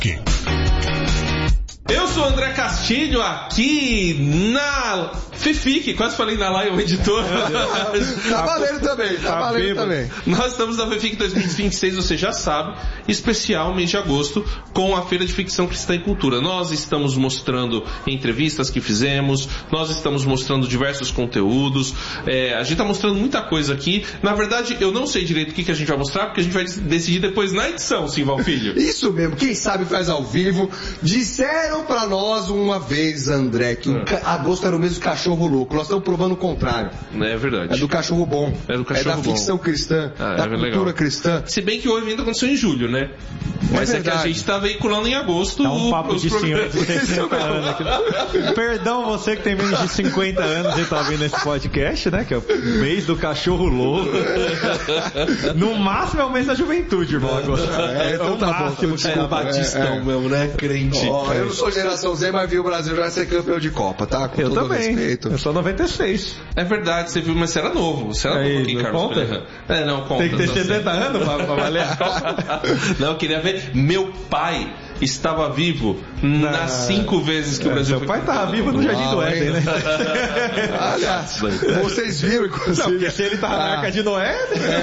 Eu sou o André Castilho, aqui na FIFIC, quase falei na Lion Editora. Tá valendo também. Nós estamos na FIFIC 2026, você já sabe, especial mês de agosto, com a Feira de Ficção Cristã e Cultura. Nós estamos mostrando entrevistas que fizemos, nós estamos mostrando diversos conteúdos, a gente está mostrando muita coisa aqui. Na verdade, eu não sei direito o que a gente vai mostrar, porque a gente vai decidir depois na edição, Simval Filho. Isso mesmo, quem sabe faz ao vivo. Disseram pra nós uma vez, André, que agosto era o mês do cachorro louco. Nós estamos provando o contrário. É verdade. É do cachorro bom. É do cachorro da bom. Ficção cristã, da cultura legal. Cristã. Se bem que o evento aconteceu em julho, né? Mas é que a gente está veiculando em agosto. Dá um papo de senhor que tem 50 anos aqui. Perdão você que tem menos de 50 anos e tá ouvindo esse podcast, né? Que é o mês do cachorro louco. No máximo é o mês da juventude, irmão. Então tá máximo, bom. É batistão mesmo, né? Crente. Eu não sou geração Z, mas vi o Brasil já ser campeão de Copa, tá? Com todo também. Respeito. Eu sou 96. É verdade, você viu, mas você era novo. Você era novo aqui, Carlos. Conta? Não, conta. Tem que ter 70 anos pra valer a Copa. Não, eu queria ver. Meu pai estava vivo nas 5 vezes que o Brasil foi. Meu pai estava vivo no Jardim do Éden, né? Aliás, vocês viram, inclusive. Não, porque se ele estava na Arca de Noé.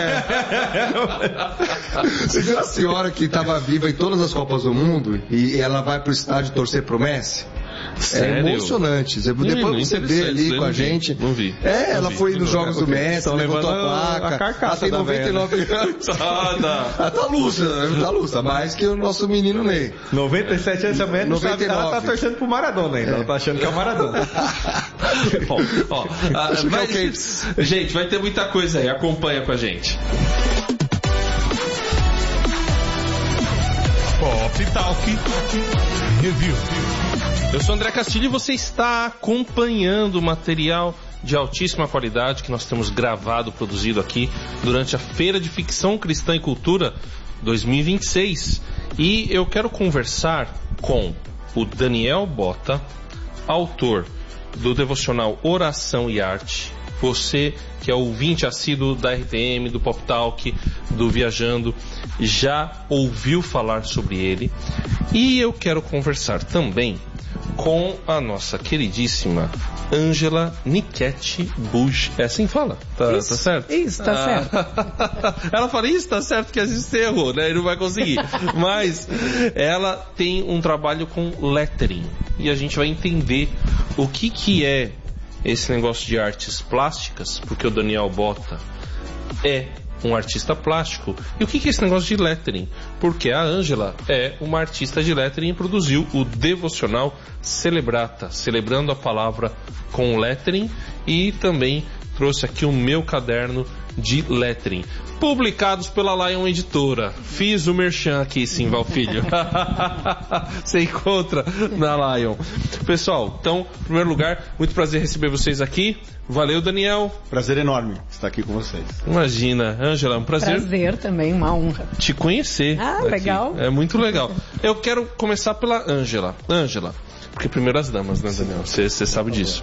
Você viu a senhora que estava viva em todas as Copas do Mundo e ela vai pro estádio torcer pro Messi? Sério? É emocionante. Depois você vê ali com a gente. Não vi. Ela foi nos jogos do Messi, levantou a placa. Ela tem 99 anos. Ela tá lúcida, mais que o nosso menino Ney. 97 anos também, ela tá torcendo pro Maradona ainda. Ela tá achando que é o Maradona. Gente, vai ter muita coisa aí. Acompanha com a gente. Pop Talk Review. Eu sou André Castilho e você está acompanhando material de altíssima qualidade que nós temos gravado, produzido aqui durante a Feira de Ficção Cristã e Cultura 2026. E eu quero conversar com o Daniel Bota, autor do devocional Oração e Arte. Você que é ouvinte assíduo da RTM, do Pop Talk, do Viajando, já ouviu falar sobre ele. E eu quero conversar também com a nossa queridíssima Ângela Nichetti Bush. É assim que fala? Tá certo? Isso, tá certo. Ela fala, isso tá certo, que às vezes você errou, né? Ele não vai conseguir. Mas ela tem um trabalho com lettering. E a gente vai entender o que é esse negócio de artes plásticas, porque o Daniel Bota é um artista plástico. E o que é esse negócio de lettering? Porque a Ângela é uma artista de lettering e produziu o devocional Celebrata, celebrando a palavra com lettering, e também trouxe aqui o meu caderno de lettering, publicados pela Lion Editora. Fiz o merchan aqui, Simval Filho. Você encontra na Lion. Pessoal, então, em primeiro lugar, muito prazer receber vocês aqui. Valeu, Daniel. Prazer enorme estar aqui com vocês. Imagina, Ângela, é um prazer. Prazer também, uma honra. Te conhecer. Ah, aqui. Legal. É muito legal. Eu quero começar pela Ângela. Ângela, porque primeiro as damas, né, Daniel? Você sabe disso.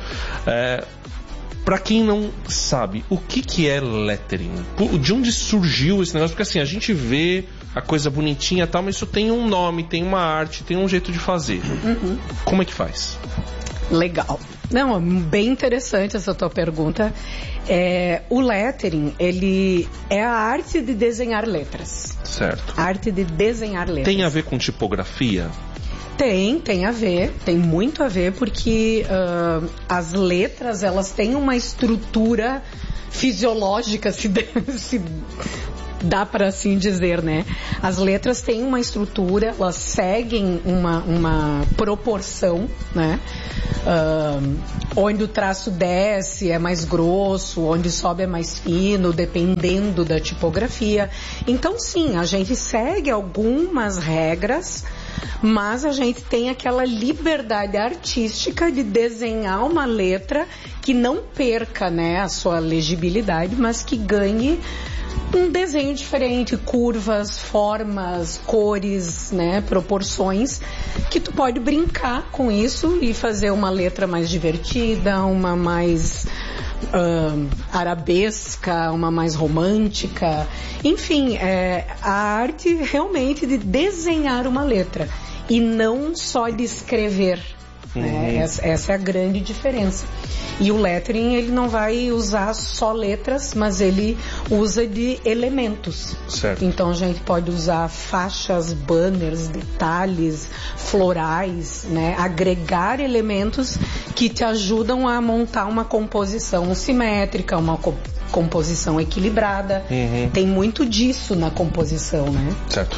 Pra quem não sabe, o que é lettering? De onde surgiu esse negócio? Porque assim, a gente vê a coisa bonitinha e tal, mas isso tem um nome, tem uma arte, tem um jeito de fazer. Uhum. Como é que faz? Legal. Não, bem interessante essa tua pergunta. O lettering, ele é a arte de desenhar letras. Certo. A arte de desenhar letras. Tem a ver com tipografia? Tem a ver, tem muito a ver, porque as letras, elas têm uma estrutura fisiológica, se dá para assim dizer, né? As letras têm uma estrutura, elas seguem uma proporção, né? Onde o traço desce é mais grosso, onde sobe é mais fino, dependendo da tipografia. Então, sim, a gente segue algumas regras, mas a gente tem aquela liberdade artística de desenhar uma letra que não perca, né, a sua legibilidade, mas que ganhe um desenho diferente, curvas, formas, cores, né, proporções, que tu pode brincar com isso e fazer uma letra mais divertida, uma mais arabesca, uma mais romântica. Enfim, a arte realmente de desenhar uma letra. e não só de escrever. Né? Essa é a grande diferença. E o lettering, ele não vai usar só letras, mas ele usa de elementos. Certo. Então a gente pode usar faixas, banners, detalhes, florais, né? Agregar elementos que te ajudam a montar uma composição simétrica, uma composição equilibrada. Tem muito disso na composição, né? Certo.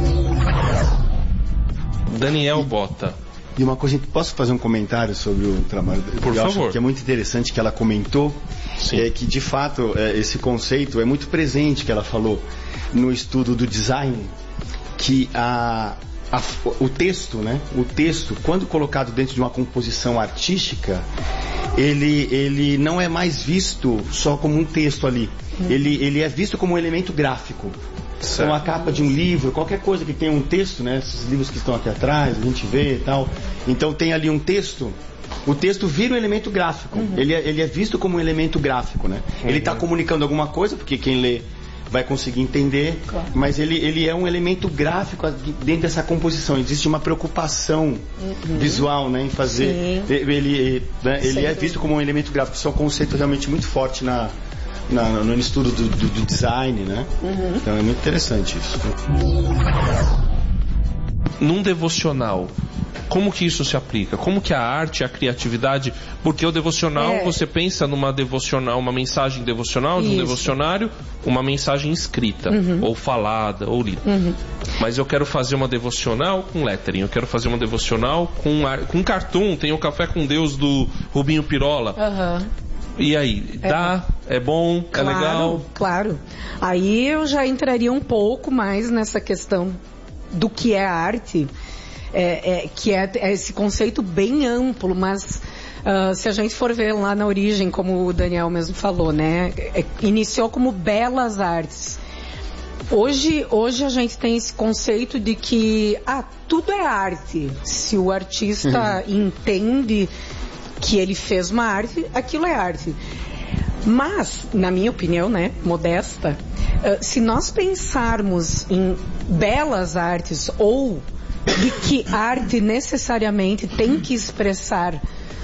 Daniel Bota. E uma coisa, posso fazer um comentário sobre o trabalho? Por favor. Acho que é muito interessante que ela comentou, que de fato esse conceito é muito presente, que ela falou no estudo do design, que o texto, né? O texto, quando colocado dentro de uma composição artística, ele não é mais visto só como um texto ali. Ele é visto como um elemento gráfico. Certo. Então a capa de um livro, qualquer coisa que tenha um texto, né? Esses livros que estão aqui atrás, a gente vê e tal. Então tem ali um texto, o texto vira um elemento gráfico. Ele é visto como um elemento gráfico, né? Ele está comunicando alguma coisa, porque quem lê vai conseguir entender, claro. Mas ele é um elemento gráfico dentro dessa composição. Existe uma preocupação visual, né, em fazer. Ele é visto como um elemento gráfico. Isso é um conceito realmente muito forte no estudo do design, né? Então é muito interessante isso. Num devocional, como que isso se aplica? Como que a arte, a criatividade... Porque o devocional, você pensa numa devocional, uma mensagem devocional de um devocionário, uma mensagem escrita, ou falada, ou lida. Mas eu quero fazer uma devocional com lettering, eu quero fazer uma devocional com cartoon, tem o Café com Deus do Rubinho Pirola. E aí, é bom, claro, é legal? Claro. Aí eu já entraria um pouco mais nessa questão do que é arte, que é esse conceito bem amplo, mas se a gente for ver lá na origem, como o Daniel mesmo falou, né, iniciou como belas artes. Hoje a gente tem esse conceito de que tudo é arte. Se o artista entende que ele fez uma arte, aquilo é arte. Mas, na minha opinião, né, modesta, se nós pensarmos em belas artes ou de que arte necessariamente tem que expressar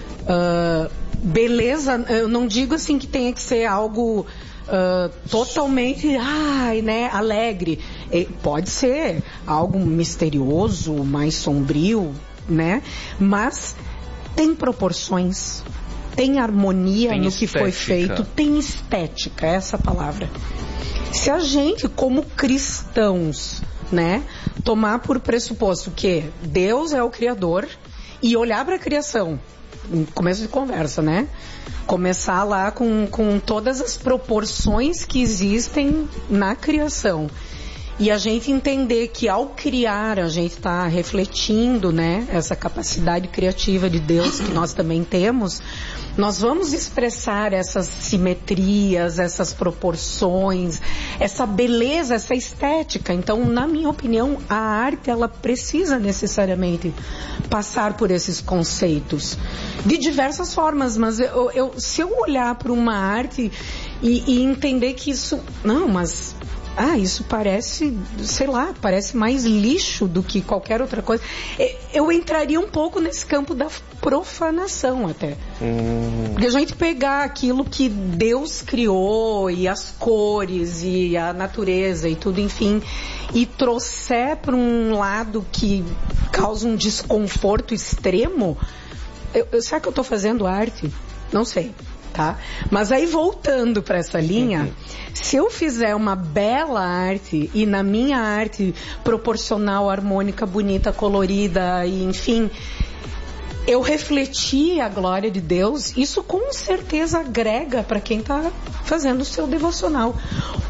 beleza, eu não digo assim que tenha que ser algo totalmente né, alegre. Pode ser algo misterioso, mais sombrio, né? Mas tem proporções, tem harmonia no que foi feito, tem estética, essa palavra. Se a gente, como cristãos, né, tomar por pressuposto que Deus é o Criador e olhar para a criação, começo de conversa, né? Começar lá com todas as proporções que existem na criação. E a gente entender que ao criar a gente está refletindo, né, essa capacidade criativa de Deus que nós também temos, nós vamos expressar essas simetrias, essas proporções, essa beleza, essa estética. Então, na minha opinião, a arte ela precisa necessariamente passar por esses conceitos de diversas formas, mas se eu olhar para uma arte e entender que isso, não, mas isso parece, sei lá, parece mais lixo do que qualquer outra coisa. Eu entraria um pouco nesse campo da profanação até. Porque a gente pegar aquilo que Deus criou, e as cores, e a natureza, e tudo, enfim, e trouxer para um lado que causa um desconforto extremo, será que eu estou fazendo arte? Não sei. Tá? Mas aí voltando para essa linha, se eu fizer uma bela arte e na minha arte proporcional, harmônica, bonita, colorida, e enfim, eu refletir a glória de Deus, isso com certeza agrega para quem está fazendo o seu devocional.